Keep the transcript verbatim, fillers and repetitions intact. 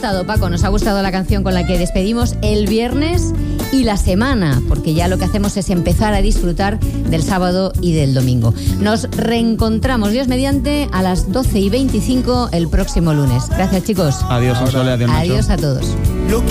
gustado, Paco, nos ha gustado la canción con la que despedimos el viernes y la semana, porque ya lo que hacemos es empezar a disfrutar del sábado y del domingo. Nos reencontramos, Dios mediante, a las doce y veinticinco el próximo lunes. Gracias, chicos. Adiós, Sole, adiós, Nacho. Adiós a todos.